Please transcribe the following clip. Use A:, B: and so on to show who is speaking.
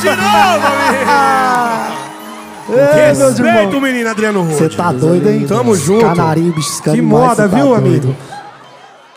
A: novo, amigo. Respeita o menino Adriano Rude.
B: Você tá doido, hein?
A: Tamo junto.
B: Canarinho, beliscando
A: Que
B: demais,
A: moda,
B: cê tá
A: viu,
B: doido.
A: amigo?